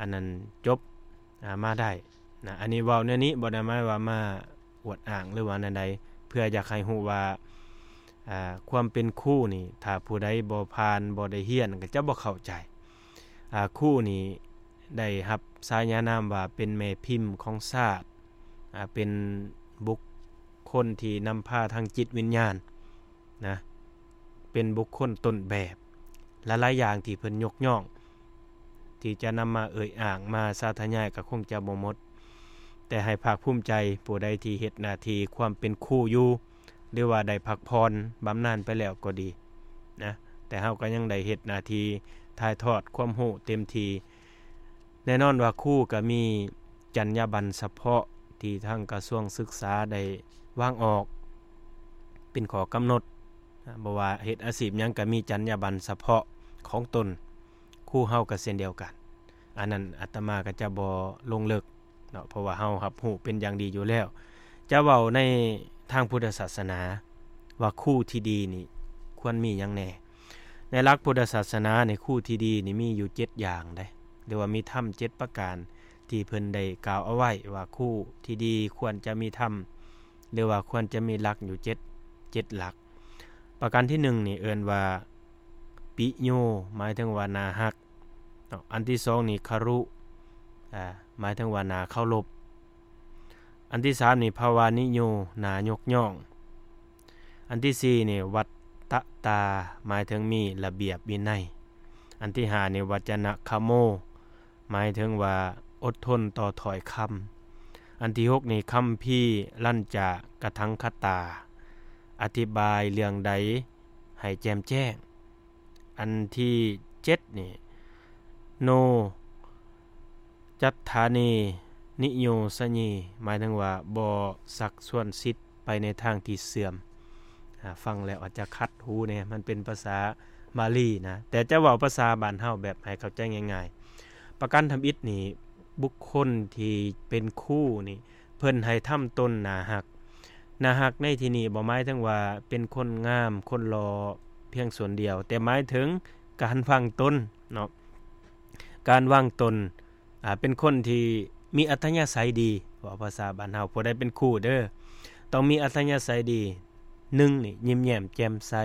อันนั้นจบมาได้นะอันนี้เว้าแนวนี้บ่ได้หมายว่ามาอวดอ้างหรือว่าแนวใดเพื่ออยากให้ฮู้ว่าความเป็นครูนี่ถ้าผู้ใดบ่ผ่านบ่ได้เรียนก็จะบ่เข้าใจครูนี่ได้รับฉายานามว่าเป็นแม่พิมพ์ของชาติเป็นบุคคลที่นำพาทางจิตวิญญาณนะเป็นบุคคลต้นแบบหลายๆอย่างที่เพิ่นยกย่องที่จะนำมาเอ่ยอ้างมาสาธยายก็คงจะบ่หมดแต่ให้ภาคภูมิใจผู้ใดที่เฮ็ดหน้าที่ความเป็นครูอยู่หรือว่าได้พักพรบำนาญไปแล้วก็ดีนะแต่เฮาก็ยังได้เฮ็ดหน้าที่ถ่ายทอดความรู้เต็มที่แน่นอนว่าครูก็มีจรรยาบรรณเฉพาะที่ทางกระทรวงศึกษาได้วางออกเป็นข้อกำหนดบ่ว่าเฮ็ดอาชีพหยังก็มีจรรยาบรรณเฉพาะของตนครูเฮาก็เช่นเดียวกันอันนั้นอาตมาก็จะบ่ลงลึกเนาะเพราะว่าเฮารับรู้เป็นอย่างดีอยู่แล้วจะเว้าในทางพุทธศาสนาว่าครูที่ดีนี่ควรมีหยังแน่ในหลักพุทธศาสนาในครูที่ดีนี่มีอยู่7อย่างเด้หรือว่ามีธรรม7ประการที่เพิ่นได้กล่าวเอาไว้ว่าครูที่ดีควรจะมีธรรมหรือว่าควรจะมีหลักอยู่7หลักประการที่1นี่เอิ้นว่าปิโยหมายถึงว่าน่าฮักอันที่2นี่คารุหมายถึงว่าน่าเคารพอันที่3นี่ภาวานิโยน่ายกย่องอันที่4นี่วัตตตาหมายถึงมีระเบียบวินัยอันที่5นี่วัจนะคโมหมายถึงว่าอดทนต่อถ้อยคำอันที่6นี่คัมภีร์ลั่นจากะทังคตาอธิบายเรื่องใดให้แจ่มแจ้งอันที่7นี่โนจัตฐานีนิโยสญีหมายถึงว่าบ่สักส่วนสิทธิ์ไปในทางที่เสื่อมฟังแล้วอาจจะคัดหูเนี่ยมันเป็นภาษาบาลีนะแต่จะเว้าภาษาบ้านเฮาแบบให้เข้าใจง่ายๆประกันทำอิฐนี่บุคคลที่เป็นครูนี่เพิ่นให้ทำตนน่าฮักในที่นี้บ่หมายถึงว่าเป็นคนงามคนหล่อเพียงส่วนเดียวแต่หมายถึงการวางตนเนาะการวางตนเป็นคนที่มีอัธยาศัยดีว่าภาษาบ้านเฮาผู้ใดเป็นครูเด้อต้องมีอัธยาศัยดี1นี่ยิ้มแย้มแจ่มใส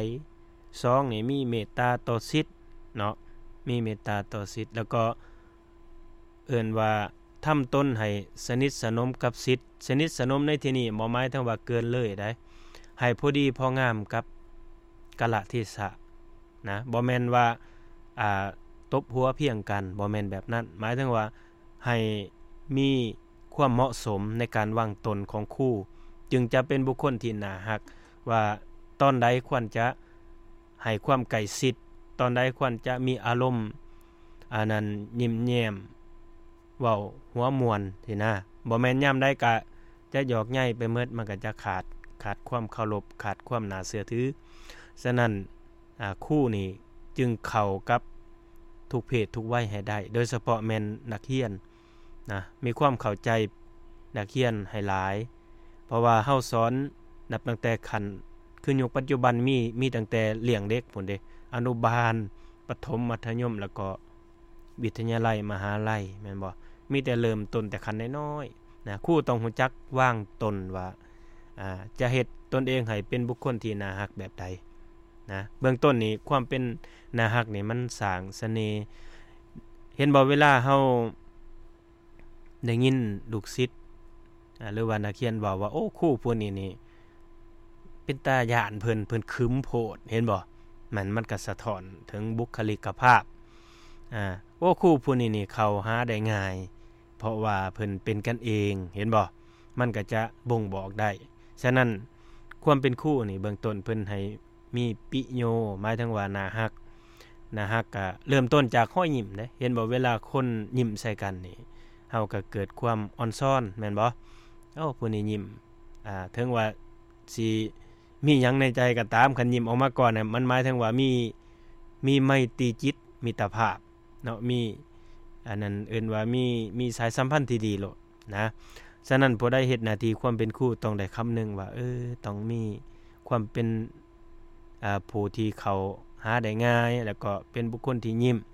2นี่มีเมตตาต่อศิษย์เนาะมีเมตตาต่อศิษย์แล้วก็เอิ้นว่าทำตนให้สนิทสนมกับศิษย์สนิทสนมในที่นี้บ่หมายถึงว่าเกินเลยได้ให้พอดีพองามกับกาลเทศะนะบ่แม่นว่าตบหัวเพียงกันบ่แม่นแบบนั้นหมายถึงว่าให้มีความเหมาะสมในการวางตนของครูจึงจะเป็นบุคคลที่น่าฮักว่าตอนใดควรจะให้ความใกล้ชิดตอนใดควรจะมีอารมณ์อันนั้นยิ้มแย้มเว้าหัวม่วนที่นะบ่แม่นยามใดก็จะหยอกใหญ่ไปหมดมันก็จะขาดความเคารพขาดความน่าเชื่อถือฉะนั้นครูนี่จึงเข้ากับทุกเพศทุกวัยให้ได้โดยเฉพาะแม่นนักเรียนนะมีความเข้าใจนักเรียนให้หลายเพราะว่าเฮาสอนนับตั้งแต่ขั้นคือยุคปัจจุบันมีตั้งแต่เลี้ยงเด็กพุ่นเด้อนุบาลประถมมัธยมแล้วก็วิทยาลัยมหาลัยแม่นบ่มีแต่เริ่มต้นแต่ขั้นน้อยๆนะครูต้องรู้จักวางตนว่าจะเฮ็ดตนเองให้เป็นบุคคลที่น่าฮักแบบใดนะเบื้องต้นนี่ความเป็นน่าฮักนี่มันสร้างเสน่ห์เห็นบ่เวลาเฮาได้ยินลูกศิษย์หรือว่านักเรียนเว้าว่าโอ้ครูผู้นี้นี่เป็นตาย้านเพิ่นคึมโพดเห็นบ่มันก็สะท้อนถึงบุคลิกภาพโอ้ครูผู้นี้นี่เข้าหาได้ง่ายเพราะว่าเพิ่นเป็นกันเองเห็นบ่มันก็จะบ่งบอกได้ฉะนั้นความเป็นครูนี่เบื้องต้นเพิ่นให้มีปิโยหมายถึงว่าน่าฮักก็เริ่มต้นจากห้อยยิ้มเด้เห็นบ่เวลาคนยิ้มใส่กันนี่เฮาก็เกิดความอ่อนซ้อนแม่นบ่โอ้ผู้นี้ยิ้มถึงว่าสิมีหยังในใจก็ตามคันยิ้มออกมาก่อนน่ะมันหมายถึงว่ามีไมตรีจิตมิตรภาพเนาะมีอันนั้นเอิ้นว่ามีสายสัมพันธ์ที่ดีโลดนะฉะนั้นผู้ใดเฮ็ดหน้าที่ความเป็นครูต้องได้คำนึงว่าต้องมีความเป็นผู้ที่เขาหาได้ง่ายแล้วก็เป็นบุคคลที่ยิ้ม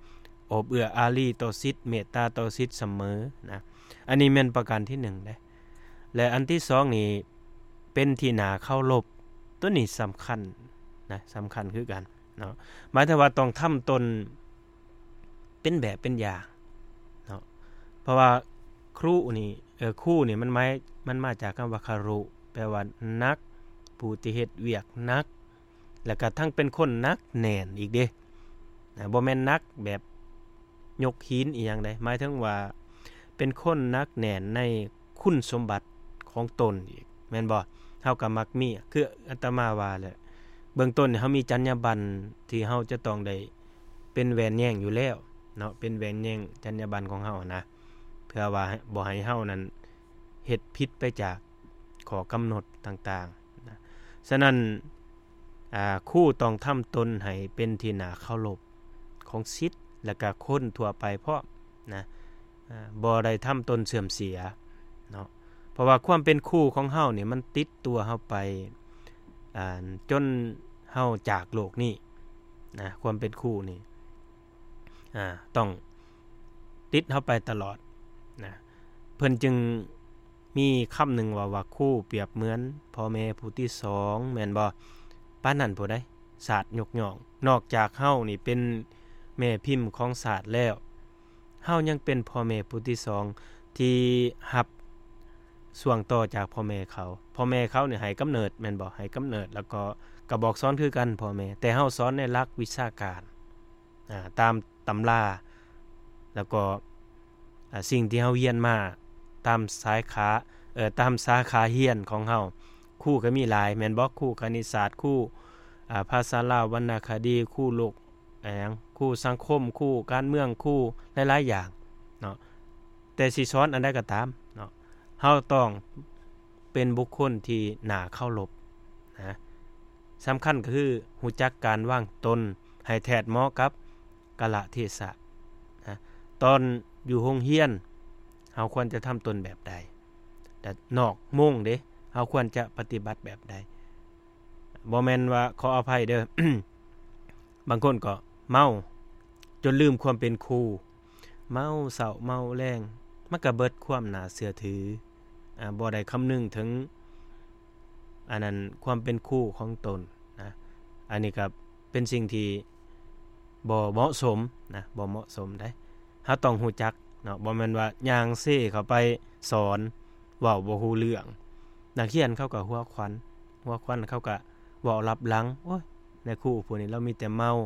อบเอื้ออารีต่อศิษย์เมตตาต่อศิษย์เสมอนะอันนี้แม่นประการที่1เด้และอันที่2นี่เป็นที่น่าเคารพตัวนี้สำคัญนะสำคัญคือกันเนาะหมายถึงว่าต้องทำตนเป็นแบบเป็นอย่างเนาะเพราะว่าครูนี่ครูนี่มันมาจากคำว่าคารุแปลว่านักผู้ที่เฮ็ดเวียกนักแล้วก็ทั้งเป็นคนนักแน่นอีกเด้นะบ่แม่นนักแบบยกหินอีหยังใดหมายถึงว่าเป็นคนนักแน่นในคุณสมบัติของตนอีกแม่นบ่เฮาก็มักมีคืออาตมาว่าแหละเบื้องต้นเฮามีจรรยาบรรณที่เฮาจะต้องได้เป็นแหวนแย่งอยู่แล้วเนาะเป็นแหวนแย่งจรรยาบรรณของเฮานะเพื่อว่าบ่ให้เฮานั้นเฮ็ดผิดไปจากข้อกำหนดต่างๆนะฉะนั้นครูต้องทำตนให้เป็นที่น่าเคารพของศิษย์และก็คนทั่วไปเพราะนะบ่ได้ทำตนเสื่อมเสียเนาะเพราะว่าความเป็นครูของเฮานี่มันติดตัวเฮาไปจนเฮาจากโลกนี้นะความเป็นครูนี่ต้องติดเฮาไปตลอดนะเพิ่นจึงมีคำหนึ่งว่าครูเปรียบเหมือนพ่อแม่ผู้ที่2แม่นบ่ปานนั้นผู้ใดศาสตร์ยกย่องนอกจากเฮานี่เป็นแม่พิมพ์ของศาสตร์แล้วเฮายังเป็นพ่อแม่ผู้ที่2ที่รับส่วงต่อจากพ่อแม่เขาเนี่ยให้กำเนิดแม่นบ่ให้กำเนิดแล้วก็บอกสอนคือกันพ่อแม่แต่เฮาสอนในหลักวิชาการตามตำราแล้วก็สิ่งที่เฮาเรียนมาตามสาขาเรียนของเฮาครูก็มีหลายแม่นบ่ครูคณิตศาสตร์ครูภาษาลาววรรณคดีครูโลกครูสังคมครูการเมืองครูหลายๆอย่างเนาะแต่สิสอนอันใดก็ตามเนาะเฮาต้องเป็นบุคคลที่น่าเคารพนะสำคัญก็คือรู้จักการวางตนให้แทดเหมาะกับกาลเทศะนะตอนอยู่โรงเรียนเฮาควรจะทำตนแบบใดแต่นอกมุ่งเด้เฮาควรจะปฏิบัติแบบใดบ่แม่นว่าขออภัยเด้อ บางคนก็เมาจนลืมความเป็นครูเมาเศร้าเมาแรงมันก็เบิดความน่าเชื่อถือบ่ได้คำนึงถึงอันนั้นความเป็นครูของตนนะอันนี้ก็เป็นสิ่งที่บ่เหมาะสมนะบ่เหมาะสมได้เฮาต้องรู้จักเนาะบ่แม่นว่าย่างเซ่เข้าไปสอนเว้าบ่ฮู้เรื่องนักเรียนเขาก็หัวขวัญเขาก็เว้าลับหลังโอ้ยในครูผู้นี้เรามีแต่เมา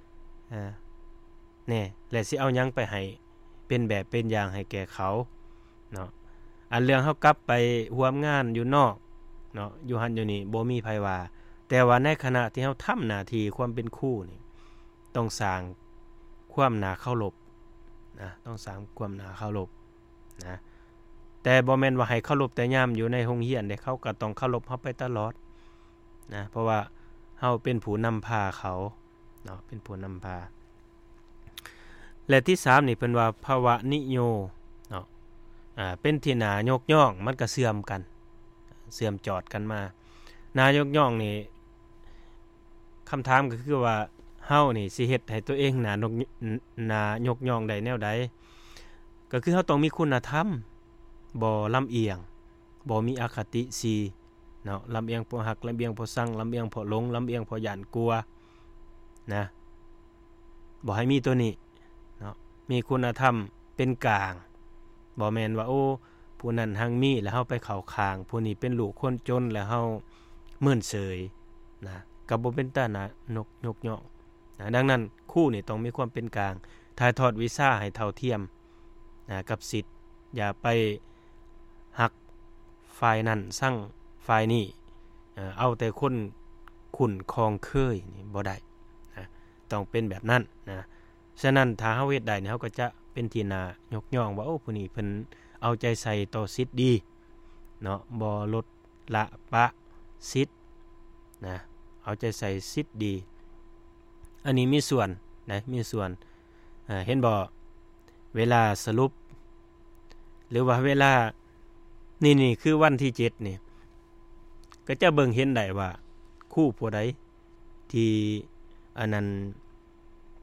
แน่แล้วสิเอาหยังไปให้เป็นแบบเป็นอย่างให้แก่เขาเนาะอันเรื่องเฮากลับไปร่วมงานอยู่นอกเนาะอยู่หั่นอยู่นี่บ่มีไผว่าแต่ว่าในขณะที่เฮาทำหน้าที่ความเป็นครูนี่ต้องสร้างความน่าเคารพนะต้องสร้างความน่าเคารพนะแต่บ่แม่นว่าให้เคารพแต่ยามอยู่ในโรงเรียนเด้เขาก็ต้องเคารพเฮาไปตลอดนะเพราะว่าเฮาเป็นผู้นำพาเขาเนาะเป็นผู้นำพาและที่3นี่เพิ่นว่าภาวะนิโยเนาะเป็นที่น่ายกย่องมันก็เสื่อมกันเสื่อมจอดกันมานายกย่องนี่คำถามก็คือว่าเฮานี่สิเฮ็ดให้ตัวเองน่ายกย่องได้แนวใดก็คือเฮาต้องมีคุณธรรมบ่ลำเอียงบ่มีอคติสีเนาะลำเอียงเพราะหักลำเอียงเพราะชังลำเอียงเพราะหลงลำเอียงเพราะหยานกลัวนะบ่ให้มีตัวนี้เนาะมีคุณธรรมเป็นกลางบ่แม่นว่าโอ้ผู้นั้นหังมีแล้วเฮาไปเข้าข้างผู้นี้เป็นลูกคนจนแล้วเฮาเมินเฉยนะก็บ่เป็นตานะยกย่องนะดังนั้นครูนี่ต้องมีความเป็นกลางถ่ายทอดวิชาให้เท่าเทียมนะกับศิษย์อย่าไปหักฝ่ายนั้นสั่งฝ่ายนี้เอาแต่คนขุ่นคองเคยนี่บ่ได้นะต้องเป็นแบบนั้นนะฉะนั้นถ้าเฮาเฮ็ดได้นี่เฮาก็จะเป็นที่น่ายกย่องว่าโอ้ผู้นี้เพิ่นเอาใจใส่ต่อศิษย์ดีเนาะบ่ลดละปะศิษย์นะเอาใจใส่ศิษย์ดีอันนี้มีส่วนนะมีส่วนเห็นบ่เวลาสรุปหรือว่าเวลานี่คือวันที่7นี่ก็จะเบิ่งเห็นได้ว่าครูผู้ใดที่อันนั้นเ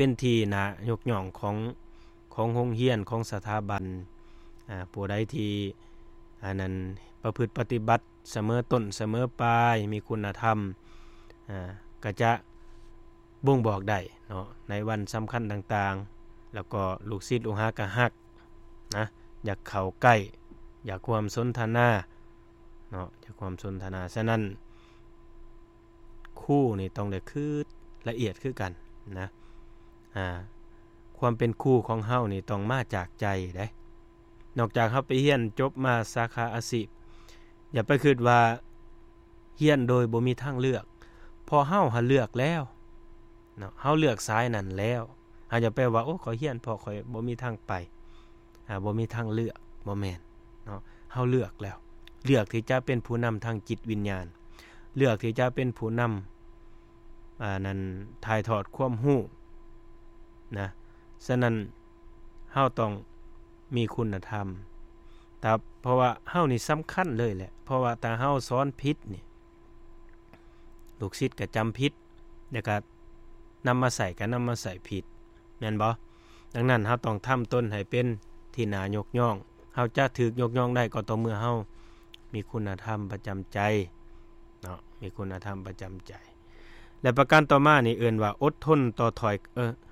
เป็นที่น่ายกย่องของโรงเรียนของสถาบันผู้ใดที่อันนั้นประพฤติปฏิบัติเสมอต้นเสมอปลายมีคุณธรรมก็จะบ่งบอกได้เนาะในวันสำคัญต่างๆแล้วก็ลูกศิษย์ลูกหาก็ฮักนะอยากเข้าใกล้อยากความสนทนาเนาะอยากความสนทนาฉะนั้นครูนี่ต้องได้คือละเอียดคือกันนะความเป็นครูของเฮานี่ต้องมาจากใจเด้นอกจากเฮาไปเรียนจบมาสาขาอาชีพอย่าไปคิดว่าเรียนโดยบ่มีทางเลือกพอเฮาหาเลือกแล้วเนาะเฮาเลือกสายนั้นแล้วอย่าไปว่าโอ้ขอยเรียนพอข่อยบ่มีทางไปบ่มีทางเลือกบ่แม่นเนาะเฮาเลือกแล้วเลือกที่จะเป็นผู้นำทางจิตวิญญาณเลือกที่จะเป็นผู้นำนั้นถ่ายทอดความรู้นะฉะนั้นเฮาต้องมีคุณธรรมแต่เพราะว่าเฮานี่สำคัญเลยแหละเพราะว่าถ้าเฮาสอนผิดนี่ลูกศิษย์ก็จำผิดแล้วก็นำมาใส่ผิดแม่นบ่ดังนั้นเฮาต้องทำตนให้เป็นที่น่ายกย่องเฮาจะถูกยกย่องได้ก็ต่อเมื่อเฮามีคุณธรรมประจำใจเนาะมีคุณธรรมประจำใจและประการต่อมานี่เอิ้นว่าอดทนต่อถอย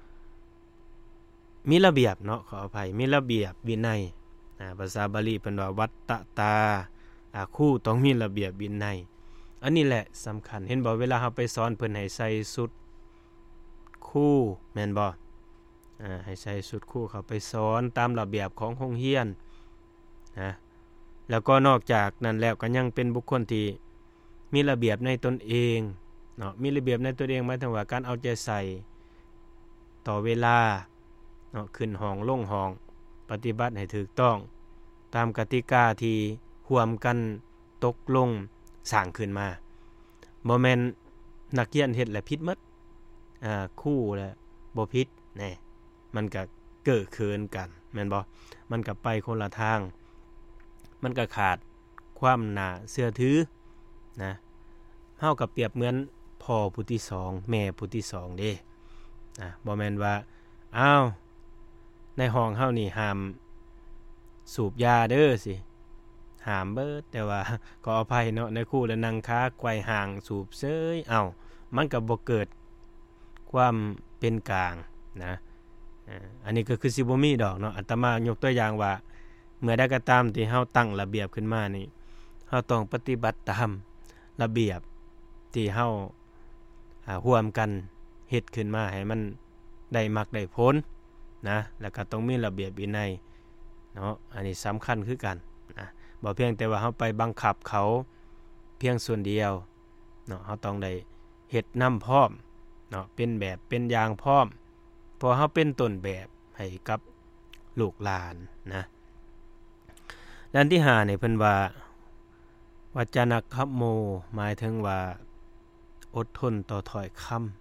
มีระเบียบเนาะขออภัยมีระเบียบวินัยภาษาบาลีเพิ่นว่าวัตตตาครูต้องมีระเบียบวินัยอันนี้แหละสำคัญเห็นบ่เวลาเฮาไปสอนเพิ่นให้ใส่ชุดครูแม่นบ่ให้ใส่ชุดครูเข้าไปสอนตามระเบียบของโรงเรียนนะแล้วก็นอกจากนั้นแล้วก็ยังเป็นบุคคลที่มีระเบียบในตนเองเนาะมีระเบียบในตัวเองหมายถึงว่าการเอาใจใส่ต่อเวลาเนาะขึ้นห้องลงห้องปฏิบัติให้ถูกต้องตามกติกาที่ร่วมกันตกลงสร้างขึ้นมาบ่แม่นนักเรียนเฮ็ดแล้วผิดหมดครูแล้วบ่ผิดแน่มันก็เก้อเขินกันแม่นบ่มันก็ไปคนละทางมันก็ขาดความน่าเชื่อถือนะเฮาก็เปรียบเหมือนพ่อผู้ที่2แม่ผู้ที่2เด้บ่แม่นว่าอ้าวในห้องเฮานี่ห้ามสูบยาเด้อสิห้ามเบิดแต่ว่าขออภัยเนาะในครูแล้วนั่งค้าไกวห่างสูบเซยมันก็บ่เกิดความเป็นกลางนะอันนี้ก็คือสิบ่มีดอกเนาะอาตมายกตัวอย่างว่าเมื่อใดก็ตามที่เฮาตั้งระเบียบขึ้นมานี่เฮาต้องปฏิบัติตามระเบียบที่เฮาร่วมกันเฮ็ดขึ้นมาให้มันได้มรรคได้ผลนะแล้วก็ต้องมีระเบียบวินัยเนาะอันนี้สำคัญคือกันนะบ่เพียงแต่ว่าเฮาไปบังคับเขาเพียงส่วนเดียวเนาะเฮาต้องได้เฮ็ดนำพร้อมเนาะเป็นแบบเป็นอย่างพร้อมเพราะเฮาเป็นต้นแบบให้กับลูกหลานนะด้านที่5นี่เพิ่นว่าวัจนคัมโมหมายถึงว่าอดทนต่อถ้อยคำ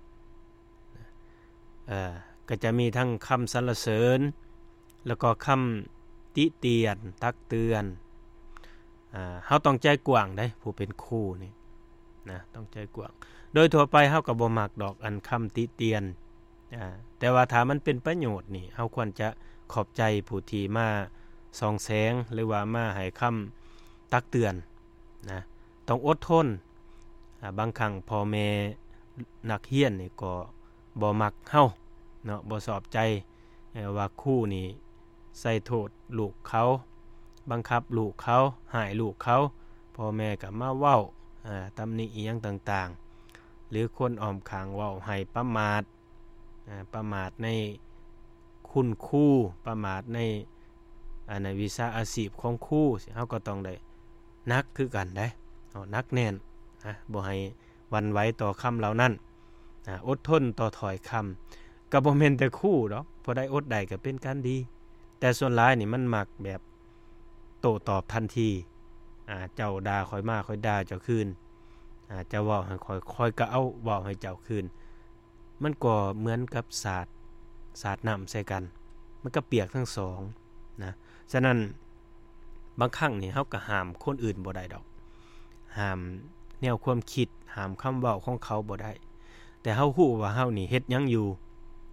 ก็จะมีทั้งคำสรรเสริญแล้วก็คำติเตียนตักเตือนเฮาต้องใจกว้างได้ผู้เป็นครูนี่นะต้องใจกว้างโดยทั่วไปเฮาก็บ่มักดอกอันคำติเตียนแต่ว่าถ้ามันเป็นประโยชน์นี่เฮาควรจะขอบใจผู้ที่มาส่องแสงหรือว่ามาให้คำตักเตือนนะต้องอดทนบางครั้งพ่อแม่นักเรียนนี่ก็บ่มักเฮาเนาะบ่ชอบใจว่าครูนี่ใส่โทษลูกเขาบังคับลูกเขาหายลูกเขาพ่อแม่ก็มาเว้าตำหนิอีหยังต่างๆหรือคนอ้อมข้างเว้าให้ประมาทในคุณครูประมาทในวิชาอาชีพของครูเฮาก็ต้องได้นักคือกันได้นักแน่นบ่ให้หวั่นไหวต่อคำเหล่านั้นอดทนต่อถ้อยคำก็บ่แม่นแต่ครูดอกพอได้อดได้ก็เป็นการดีแต่ส่วนหลายนี่มันมักแบบโต้ตอบทันทีเจ้าด่าค่อยมาค่อยด่าเจ้าคืนเจ้าเว้าให้ค่อยก็เอาเว้าให้เจ้าคืนมันก็เหมือนกับสาดน้ำใส่กันมันก็เปียกทั้งสองนะฉะนั้นบางครั้งนี่เฮาก็ห้ามคนอื่นบ่ได้ดอกห้ามแนวความคิดห้ามคำเว้าของเขาบ่ได้แต่เฮาฮู้ว่าเฮานี่เฮ็ดหยังอยู่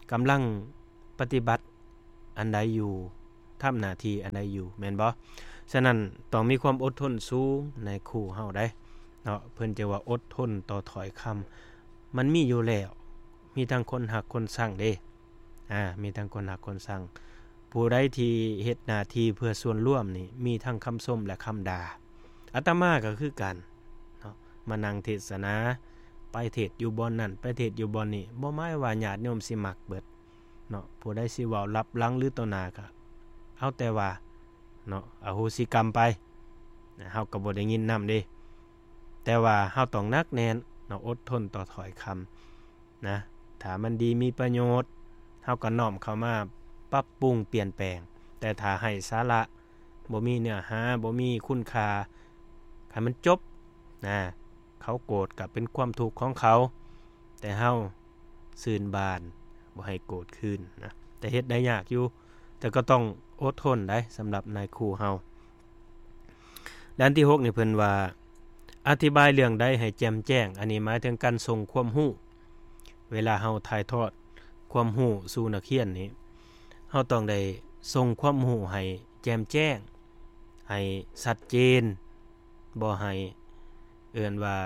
กำลังปฏิบัติอันใดอยู่ทำหน้าที่อันใดอยู่แม่นบ่ฉะนั้นต้องมีความอดทนสูงในครูเฮาได้เนาะเพิ่นจะว่าอดทนต่อถอยคำมันมีอยู่แล้วมีทั้งคนหักคนสั่งเด้มีทั้งคนหักคนสั่งผู้ใดที่เฮ็ดหน้าที่เพื่อส่วนร่วมนี่มีทั้งคำชมและคำด่าอาตมาก็คือกันเนาะมานั่งเทศนาไปเทศอยู่บ่อนนั่นไปเทศอยู่บ่อนนี่บ่หมายว่าญาติโยมสิมักเบิดเนาะผู้ใดสิเว้าลับหลังหรือต่อหน้าก็เอาแต่ว่าเนาะอโหสิกรรมไปเฮาก็บ่ได้ยินนำเด้แต่ว่าเฮาต้องนักแน่นเนาะอดทนต่อถ้อยคำนะถ้ามันดีมีประโยชน์เฮาก็น้อมเข้ามาปรับปรุงเปลี่ยนแปลงแต่ถ้าให้สาระบ่มีเนื้อหาบ่มีคุณค่าให้มันจบนะเขาโกรธก็เป็นความทุกข์ของเขาแต่เฮาซื่นบานบ่ให้โกรธคืนนะแต่เฮ็ดได้ยากอยู่แต่ก็ต้องอดทนได้สำหรับนายครูเฮาด้านที่6นี่เพิ่นว่าอธิบายเรื่องใดให้แจ่มแจ้งอันนี้หมายถึงการส่งความรู้เวลาเฮาถ่ายทอดความรู้สู่นักเรียนนี่เฮาต้องได้ส่งความรู้ให้แจ่มแจ้งให้ชัดเจนบ่ให้เอิ้นว่า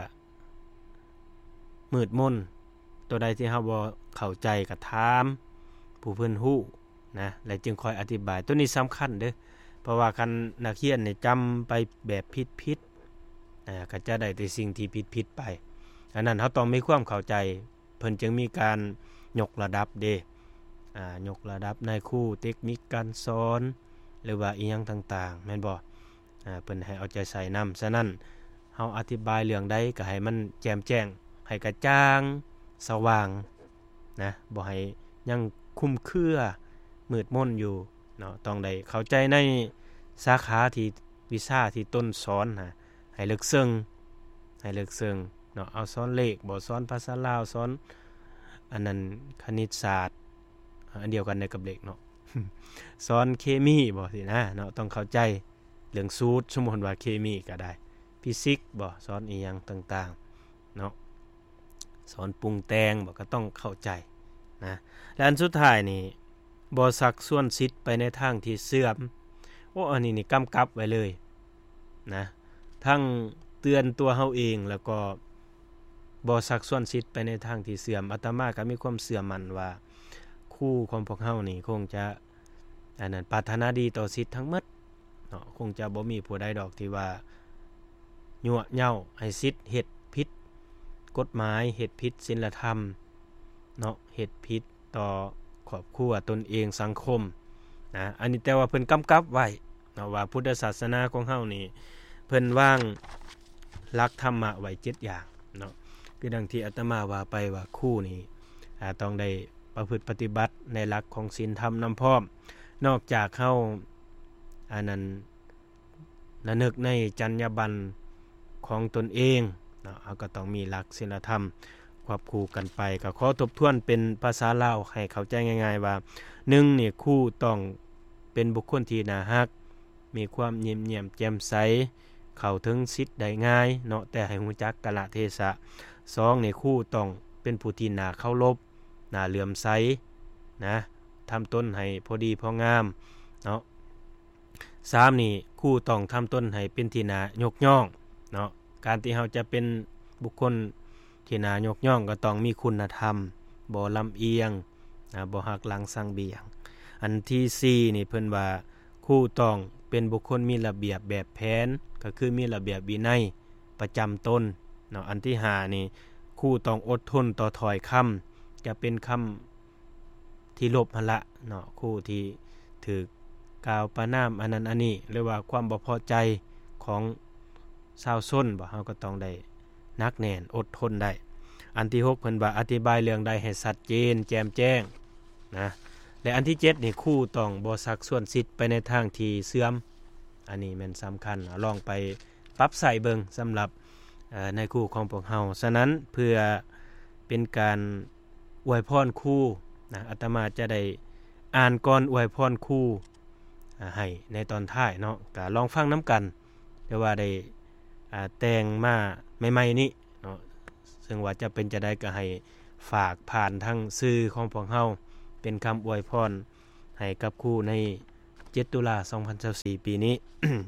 มืดมนตัวใดที่เฮาบ่เข้าใจก็ถามผู้เพิ่นรู้นะแล้วจึงค่อยอธิบายตัวนี้สำคัญเด้อเพราะว่าคันนักเรียนนี่จำไปแบบผิดก็จะได้แต่สิ่งที่ผิดๆไปอันนั้นเฮาต้องมีความเข้าใจเพิ่นจึงมีการยกระดับเด้ยกระดับในครูเทคนิคการสอนหรือว่าอีหยังต่างๆแม่นบ่เพิ่นให้เอาใจใส่นำฉะนั้นเฮาอธิบายเรื่องใดก็ให้มันแจ่มแจ้งให้กระจ่างสว่างนะบ่ให้ยังคลุมเครือมืดมนอยู่เนาะต้องได้เข้าใจในสาขาที่วิชาที่ต้นสอนให้ลึกซึ้งเนาะเอาสอนเลขบ่สอนภาษาลาวสอนอันนั้นคณิตศาสตร์อันเดียวกันได้กับเลขเนาะ สอนเคมีบ่สินะเนาะต้องเข้าใจเรื่องสูตรสมมุติว่าเคมีก็ได้ฟิสิกส์บ่สอนอีหยังต่างๆเนาะสอนปรุงแต่งบ่ก็ต้องเข้าใจนะและอันสุดท้ายนี่บ่ซักส่วนสิทธิ์ไปในทางที่เสื่อมอันนี้นี่กำกับไว้เลยนะทั้งเตือนตัวเฮาเองแล้วก็บ่ซักส่วนสิทธิ์ไปในทางที่เสื่อมอาตมาก็มีความเชื่อมั่นว่าครูของพวกเฮานี่คงจะอันนั้นปรารถนาดีต่อสิทธิ์ทั้งหมดเนาะคงจะบ่มีผู้ใดดอกที่ว่ายั่วเย้าให้สิทธิ์เฮ็ดผิดกฎหมายเฮ็ดผิดศีลธรรมเนาะเฮ็ดผิดต่อครอบครัวตนเองสังคมนะอันนี้แต่ว่าเพิ่นกำกับไว้เนาะว่าพุทธศาสนาของเฮานี่เพิ่นวางหลักธรรมะไว้7อย่างเนาะคือดังที่อาตมาว่าไปว่าครูนี่ต้องได้ประพฤติปฏิบัติในหลักของศีลธรรมนำพร้อมนอกจากเฮาอันนั้นระลึกในจรรยาบรรณของตนเองเนาะเฮาก็ต้องมีหลักศีลธรรมควบคู่กันไปก็ขอทบทวนเป็นภาษาลาวให้เข้าใจง่ายๆว่า1นี่ครูต้องเป็นบุคคลที่น่ารักมีความยิ้มแย้มแจ่มใสเข้าถึงสิทธิ์ได้ง่ายเนาะแต่ให้รู้จักกาลเทศะ2นี่ครูต้องเป็นผู้ที่น่าเคารพน่าเลื่อมใสนะทำต้นให้พอดีพองามเนาะ3นี่ครูต้องทำต้นให้เป็นที่น่ายกย่องเนาะการที่เฮาจะเป็นบุคคลที่น่ายกย่องก็ต้องมีคุณธรรมบ่ลำเอียงบ่หักหลังสั่งเบียงอันที่4นี่เพิ่นว่าครูต้องเป็นบุคคลมีระเบียบแบบแผนก็คือมีระเบียบวินัยประจำตนเนาะอันที่5นี่ครูต้องอดทนต่อถ้อยคำจะเป็นคำที่ลบหั่นละเนาะครูที่ถูกกล่าวประณามอันนั้นอันนี้หรือว่าความบ่พอใจของชาวชนบ่เฮาก็ต้องได้นักแน่นอดทนได้อันที่6เพิ่นว่าอธิบายเรื่องใดให้ชัดเจนแจ่มแจ้งนะและอันที่7นี่ครูต้องบ่ซักส่วนสิทธิ์ไปในทางที่เสื่อมอันนี้แม่นสำคัญลองไปปรับใส่เบิ่งสำหรับในครูของพวกเฮาฉะนั้นเพื่อเป็นการอวยพรครูนะอาตมาจะได้อ่านก่อนอวยพรครูให้ในตอนท้ายเนาะก็ลองฟังนํากันแต่ว่าได้แต่งมาใหม่ๆนี้เนาะซึ่งว่าจะเป็นจะได้ก็ให้ฝากผ่านทางสื่อของพวกเฮาเป็นคำอวยพรให้กับครูใน7ตุลา2024ปีนี้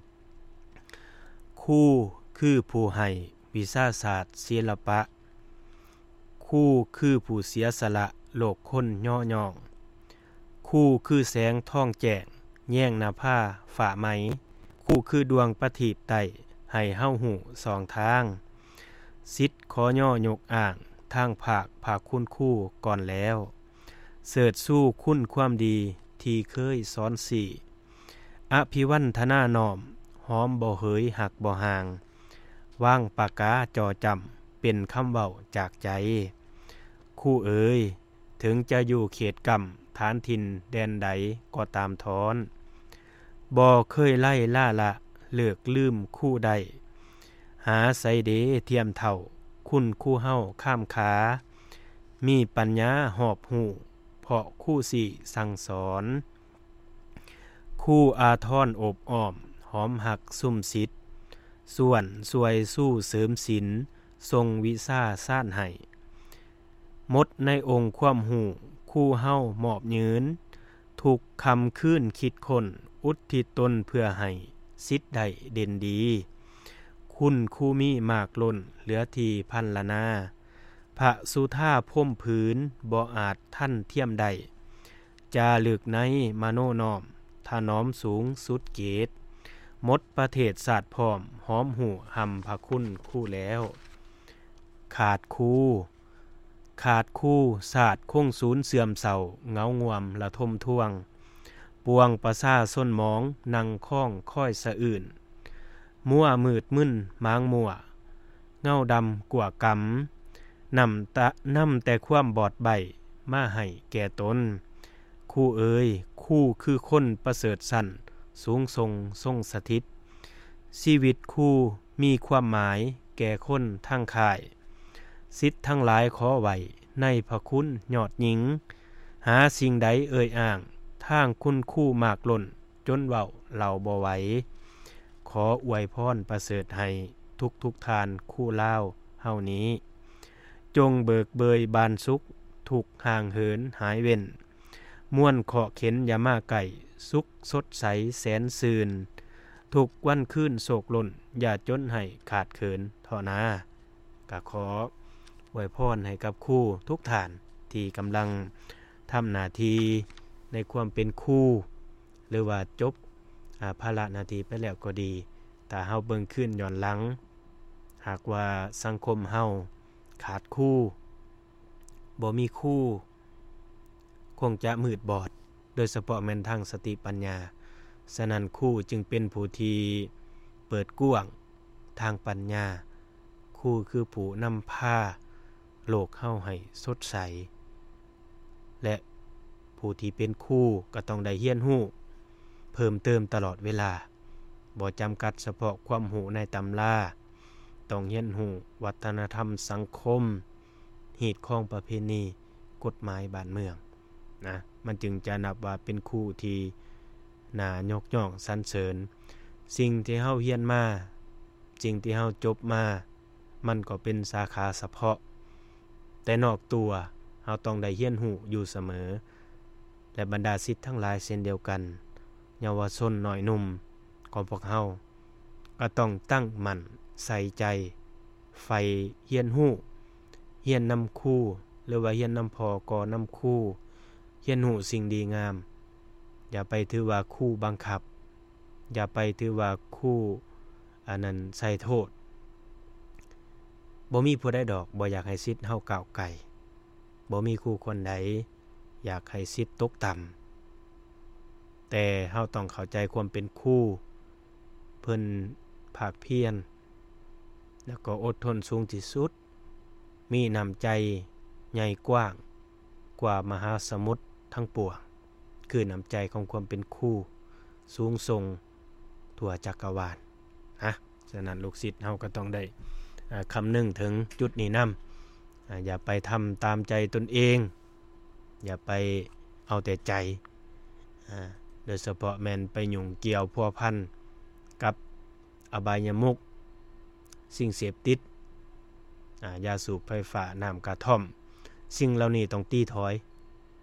ครูคือผู้ให้วิชาศาสตร์ศิลปะครูคือผู้เสียสละโลกคนย่อย่องครูคือแสงท่องแจ้งแย่งหน้าผ้าฝ่าไหมครูคือดวงประทีปไต้ให้เฮาหูสองทางสิทธิ์ขอย่อยกอ่างทางภาคคุณครูก่อนแล้วเสิร์ชสู้คุณความดีที่เคยสอนสี่อภิวันธนาน้อมหอมบ่เหยหักบ่ห่างวางปากกาจอจำเป็นคำเว้าจากใจครูเอ๋ยถึงจะอยู่เขตกรรมฐานถิ่นแดนใดก็ตามทอนบ่เคยไล่ล่าละเลิกลืมครูใดหาไสเดเทียมเท่าคุณครูเฮาข้ามขามีปัญญาหอบหูเพราะครูสิสั่งสอนครูอาทรอบอ้อมหอมหักซุ่มสิทธิ์ส่วนสวยสู้เสริมศิลป์ทรงวิชาซ่านให้หมดในองค์ความหูครูเฮามอบยืนถูกคำคืนคิดคนอุทิศตนเพื่อให้สิทธิ์ได้เด่นดีคุณครูมีมากล้นเหลือที่พันละนาพระสุธาพรมผืนบ่อาจท่านเทียมใดจารึกในมโนน้อมถนอมสูงสุดเกตหมดประเทศศาสตร์พร้อมหอมหูหำพระคุณครูแล้วขาดครูศาสตร์คงศูนย์เสื่อมเศร้าเงางวมละทมท่วงปวงประสาส้นหมองนั่งข้องค่อยสะอื่นมั่วมืดมึนมางมั่วเงาดำกว่ากำนำแต่ความบอดใบมาให้แก่ตนครูเอ๋ยครูคือคนประเสริฐสันสูงทรงสถิตชีวิตครูมีความหมายแก่คนทั้งข่ายสิทธิ์ทั้งหลายขอไว้ในพระคุณยอดหญิงหาสิ่งใดเอ่ยอ้างทางคุณครูมากล้นจนเว้าเล่าบ่ไหวขออวยพรประเสริฐให้ทุกทานคู่ลาวเฮานี้จงเบิกเบยบานสุขทุกห่างเหินหายเว้นม่วนเคาะเข็นอย่ามาไก่สุขสดใสแสนซื่นทุกวันคืนโศกหล่นอย่าจนให้ขาดเขินเถาะนาก็ขออวยพรให้กับครูทุกท่านที่กำลังทำหน้าที่ในความเป็นครูหรือว่าจบภาระหน้าที่ไปแล้วก็ดีแต่เฮาเบิ่งขึ้นย้อนหลังหากว่าสังคมเฮาขาดครูบ่มีครูคงจะมืดบอดโดยเฉพาะแม่นทางสติปัญญาฉะนั้นครูจึงเป็นผู้ที่เปิดกว้างทางปัญญาครูคือผู้นำพาโลกเฮาให้สดใสและผู้ที่เป็นครูก็ต้องได้เรียนรู้เพิ่มเติมตลอดเวลาบ่จำกัดเฉพาะความรู้ในตำราต้องเรียนรู้วัฒนธรรมสังคมฮีตของประเพณีกฎหมายบ้านเมืองนะมันจึงจะนับว่าเป็นครูที่น่ายกย่องสรรเสริญสิ่งที่เฮาเรียนมาสิ่งที่เฮาจบมามันก็เป็นสาขาเฉพาะแต่นอกตัวเฮาต้องได้เรียนรู้อยู่เสมอและบรรดาศิษย์ทั้งหลายเช่นเดียวกันเยาวชนน้อยหนุ่มของพวกเฮาก็ต้องตั้งมั่นใส่ใจใฝ่เรียนรู้เรียนนำครูหรือว่าเรียนนำพ่อก่อนำครูเรียนรู้สิ่งดีงามอย่าไปถือว่าครูบังคับอย่าไปถือว่าครูอันนั้นใส่โทษบ่มีผู้ใดดอกบ่อยากให้ศิษย์เฮาก้าวไกลบ่มีครูคนใดอยากให้ศิษย์ตกต่ำแต่เฮาต้องเข้าใจความเป็นครูเพิ่นภาคเพียรแล้วก็อดทนสูงที่สุดมีน้ำใจใหญ่กว้างกว่ามหาสมุทรทั้งปวงคือน้ำใจของความเป็นครูสูงส่งทั่วจักรวาลนะฉะนั้นลูกศิษย์เฮาก็ต้องได้คำนึงถึงจุดนี้นำอย่าไปทำตามใจตนเองอย่าไปเอาแต่ใจโดยเฉพาะแม่นไปยุ่งเกี่ยวพัวพันกับอบายมุขสิ่งเสพติดยาสูบไฟฟ้าน้ำกระท่อมสิ่งเหล่านี้ต้องตีถอยนะ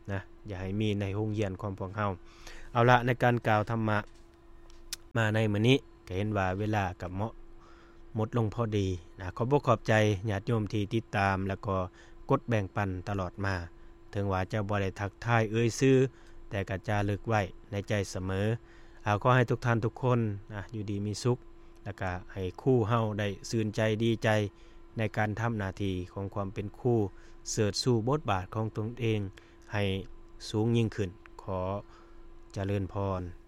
อย่าให้มีในโรงเรียนของพวกเฮาเอาละในการกล่าวธรรมะมาในมื้อนี้ก็เห็นว่าเวลากับเหมาะหมดลงพอดีนะขอบอกขอบใจญาติโยมที่ติดตามแล้วก็กดแบ่งปันตลอดมาถึงว่าจะบ่ได้ทักทายเอ่ยชื่อแต่ก็จะลึกไว้ในใจเสมอขอให้ทุกท่านทุกคนอยู่ดีมีสุขแล้วก็ให้ครูเฮาได้ชื่นใจดีใจในการทำหน้าที่ของความเป็นครูเสิร์ชสู่บทบาทของตนเองให้สูงยิ่งขึ้นขอเจริญพร